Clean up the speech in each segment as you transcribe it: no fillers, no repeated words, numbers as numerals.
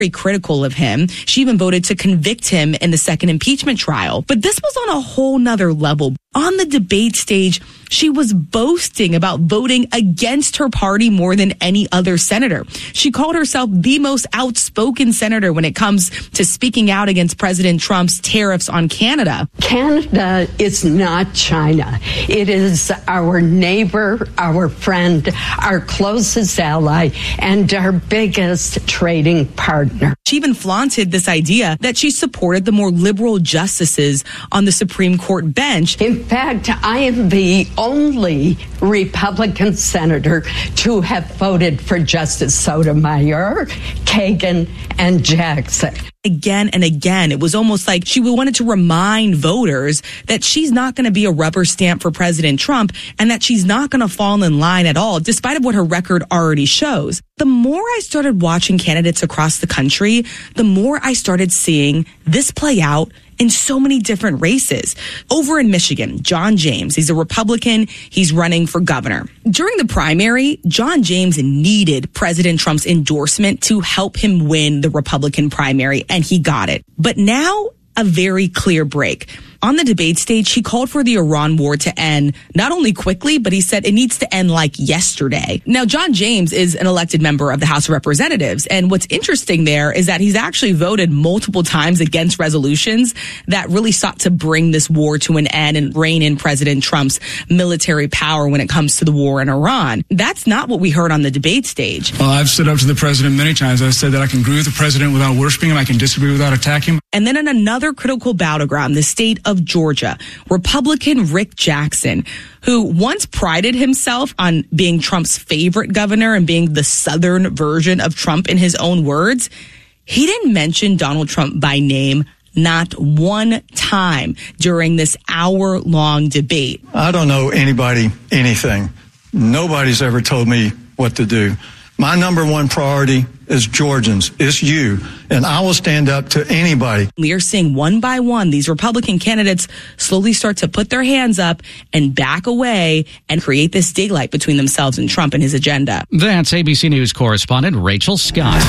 critical of him. She even voted to convict him in the second impeachment trial. But this was on a whole nother level. On the debate stage, she was boasting about voting against her party more than any other senator. She called herself the most outspoken senator when it comes to speaking out against President Trump's tariffs on Canada. Canada is not China. It is our neighbor, our friend, our closest ally, and our biggest trading partner. She even flaunted this idea that she supported the more liberal justices on the Supreme Court bench. In fact, I am the only Republican senator to have voted for Justice Sotomayor, Kagan, and Jackson. Again and again, it was almost like she wanted to remind voters that she's not going to be a rubber stamp for President Trump and that she's not going to fall in line at all, despite of what her record already shows. The more I started watching candidates across the country, the more I started seeing this play out in so many different races. Over in Michigan, John James, he's a Republican. He's running for governor. During the primary, John James needed President Trump's endorsement to help him win the Republican primary, and he got it. But now, a very clear break. On the debate stage, he called for the Iran war to end not only quickly, but he said it needs to end like yesterday. Now, John James is an elected member of the House of Representatives. And what's interesting there is that he's actually voted multiple times against resolutions that really sought to bring this war to an end and rein in President Trump's military power when it comes to the war in Iran. That's not what we heard on the debate stage. Well, I've stood up to the president many times. I've said that I can agree with the president without worshiping him. I can disagree without attacking him. And then in another critical battleground, the state of Georgia, Republican Rick Jackson, who once prided himself on being Trump's favorite governor and being the Southern version of Trump in his own words, he didn't mention Donald Trump by name not one time during this hour-long debate. I don't know anybody anything. Nobody's ever told me what to do. My number one priority is Georgians. It's you. And I will stand up to anybody. We are seeing one by one these Republican candidates slowly start to put their hands up and back away and create this daylight between themselves and Trump and his agenda. That's ABC News correspondent Rachel Scott.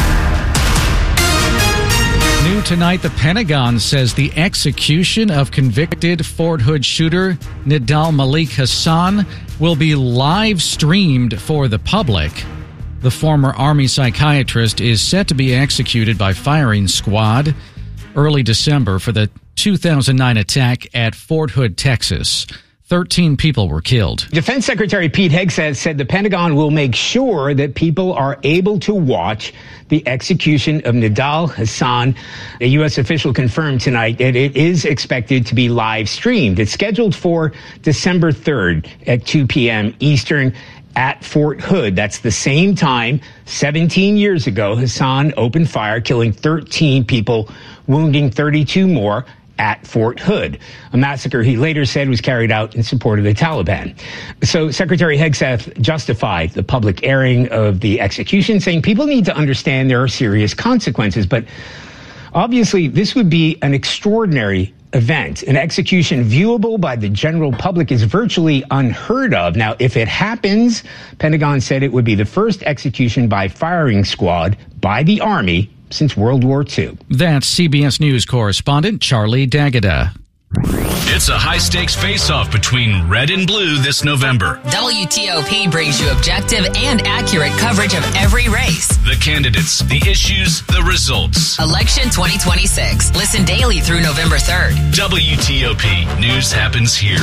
New tonight, the Pentagon says the execution of convicted Fort Hood shooter Nidal Malik Hassan will be live streamed for the public. The former Army psychiatrist is set to be executed by firing squad early December for the 2009 attack at Fort Hood, Texas. 13 people were killed. Defense Secretary Pete Hegseth said the Pentagon will make sure that people are able to watch the execution of Nidal Hassan. A U.S. official confirmed tonight that it is expected to be live streamed. It's scheduled for December 3rd at 2 p.m. Eastern at Fort Hood. That's the same time 17 years ago Hassan opened fire, killing 13 people, wounding 32 more at Fort Hood, a massacre he later said was carried out in support of the Taliban. So Secretary Hegseth justified the public airing of the execution, saying people need to understand there are serious consequences. But obviously, this would be an extraordinary event. An execution viewable by the general public is virtually unheard of. Now, if it happens, Pentagon said it would be the first execution by firing squad by the Army since World War II. That's CBS News correspondent Charlie D'Agata. It's a high-stakes face-off between red and blue this November. WTOP brings you objective and accurate coverage of every race. The candidates, the issues, the results. Election 2026. Listen daily through November 3rd. WTOP. News happens here.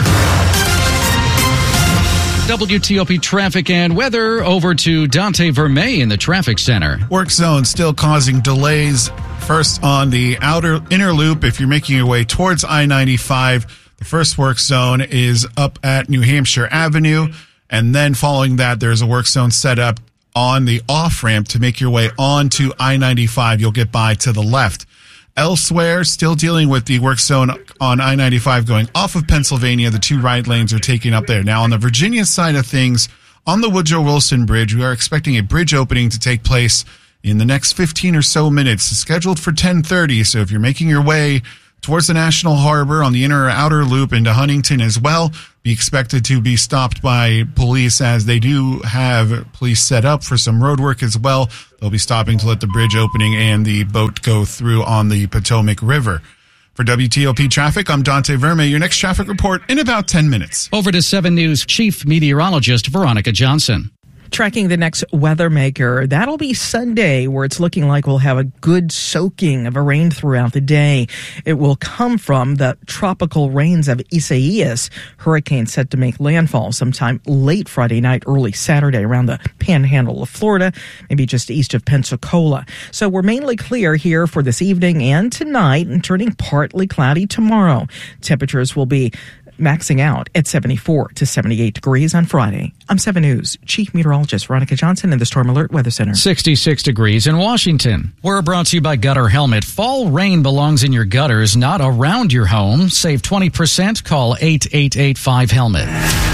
WTOP traffic and weather. Over to Dante Vermey in the traffic center. Work zone still causing delays. First on the inner loop, if you're making your way towards I-95, the first work zone is up at New Hampshire Avenue. And then following that, there's a work zone set up on the off-ramp to make your way onto I-95. You'll get by to the left. Elsewhere, still dealing with the work zone on I-95 going off of Pennsylvania. The two right lanes are taken up there. Now, on the Virginia side of things, on the Woodrow Wilson Bridge, we are expecting a bridge opening to take place in the next 15 or so minutes. It's scheduled for 10:30, so if you're making your way towards the National Harbor on the inner or outer loop into Huntington as well. Be expected to be stopped by police, as they do have police set up for some road work as well. They'll be stopping to let the bridge opening and the boat go through on the Potomac River. For WTOP Traffic, I'm Dante Verme. Your next traffic report in about 10 minutes. Over to 7 News Chief Meteorologist Veronica Johnson. Tracking the next weather maker, that'll be Sunday, where it's looking like we'll have a good soaking of a rain throughout the day. It will come from the tropical rains of Isaias, hurricane set to make landfall sometime late Friday night, early Saturday around the panhandle of Florida, maybe just east of Pensacola. So we're mainly clear here for this evening and tonight, and turning partly cloudy tomorrow. Temperatures will be maxing out at 74 to 78 degrees on Friday. I'm 7 News Chief Meteorologist Veronica Johnson in the Storm Alert Weather Center. 66 degrees in Washington. We're brought to you by Gutter Helmet. Fall rain belongs in your gutters, not around your home. Save 20%. Call 888-5HELMET.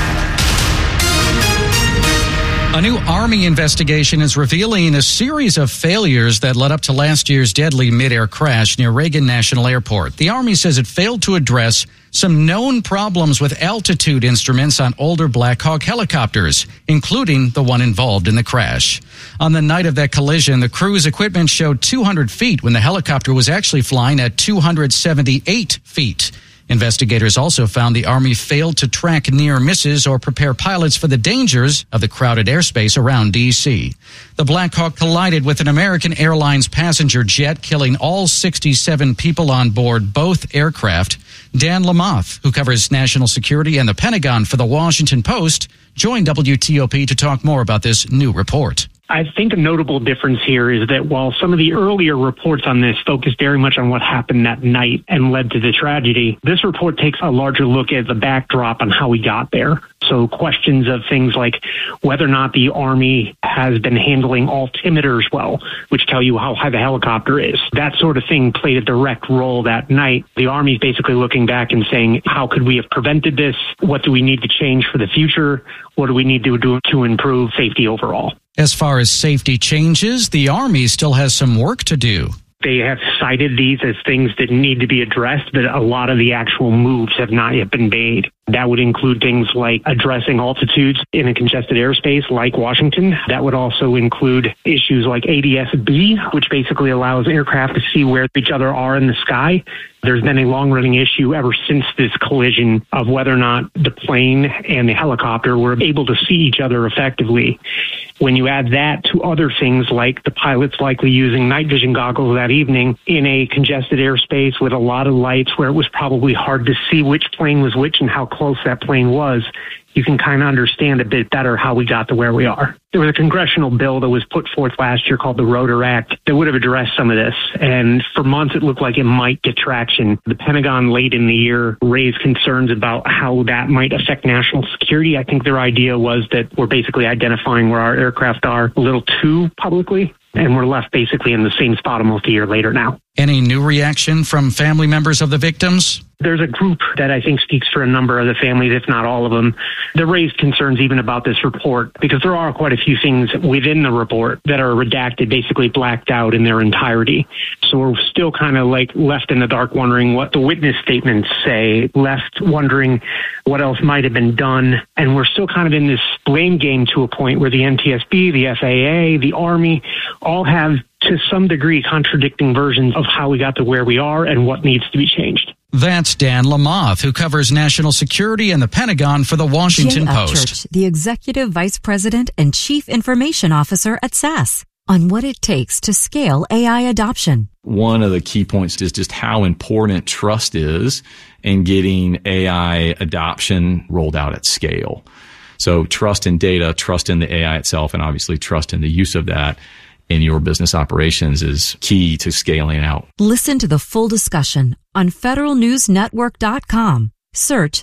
A new Army investigation is revealing a series of failures that led up to last year's deadly mid-air crash near Reagan National Airport. The Army says it failed to address some known problems with altitude instruments on older Black Hawk helicopters, including the one involved in the crash. On the night of that collision, the crew's equipment showed 200 feet when the helicopter was actually flying at 278 feet. Investigators also found the Army failed to track near misses or prepare pilots for the dangers of the crowded airspace around D.C. The Black Hawk collided with an American Airlines passenger jet, killing all 67 people on board both aircraft. Dan Lamothe, who covers national security and the Pentagon for the Washington Post, joined WTOP to talk more about this new report. I think a notable difference here is that while some of the earlier reports on this focused very much on what happened that night and led to the tragedy, this report takes a larger look at the backdrop on how we got there. So questions of things like whether or not the Army has been handling altimeters well, which tell you how high the helicopter is. That sort of thing played a direct role that night. The Army is basically looking back and saying, how could we have prevented this? What do we need to change for the future? What do we need to do to improve safety overall? As far as safety changes, the Army still has some work to do. They have cited these as things that need to be addressed, but a lot of the actual moves have not yet been made. That would include things like addressing altitudes in a congested airspace like Washington. That would also include issues like ADS-B, which basically allows aircraft to see where each other are in the sky. There's been a long-running issue ever since this collision of whether or not the plane and the helicopter were able to see each other effectively. When you add that to other things like the pilots likely using night vision goggles that evening in a congested airspace with a lot of lights where it was probably hard to see which plane was which and how close that plane was, you can kind of understand a bit better how we got to where we are. There was a congressional bill that was put forth last year called the Rotor Act that would have addressed some of this. And for months, it looked like it might get traction. The Pentagon late in the year raised concerns about how that might affect national security. I think their idea was that we're basically identifying where our aircraft are a little too publicly, and we're left basically in the same spot almost a year later now. Any new reaction from family members of the victims? There's a group that I think speaks for a number of the families, if not all of them, that raised concerns even about this report, because there are quite a few things within the report that are redacted, basically blacked out in their entirety. So we're still kind of like left in the dark wondering what the witness statements say, left wondering what else might have been done. And we're still kind of in this blame game to a point where the NTSB, the FAA, the Army all have to some degree contradicting versions of how we got to where we are and what needs to be changed. That's Dan Lamothe, who covers national security and the Pentagon for the Washington Post. Upchurch, the Executive Vice President and Chief Information Officer at SAS, on what it takes to scale AI adoption. One of the key points is just how important trust is in getting AI adoption rolled out at scale. So trust in data, trust in the AI itself, and obviously trust in the use of that in your business operations is key to scaling out. Listen to the full discussion on federalnewsnetwork.com. Search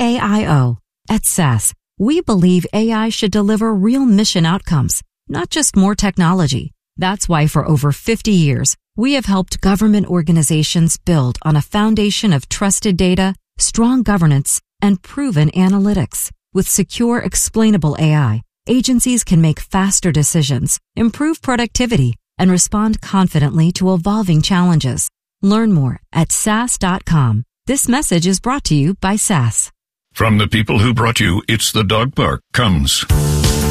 CAIO. At SAS, we believe AI should deliver real mission outcomes, not just more technology. That's why for over 50 years, we have helped government organizations build on a foundation of trusted data, strong governance, and proven analytics. With secure, explainable AI, agencies can make faster decisions, improve productivity, and respond confidently to evolving challenges. Learn more at SAS.com. This message is brought to you by SAS. From the people who brought you It's the Dog Park comes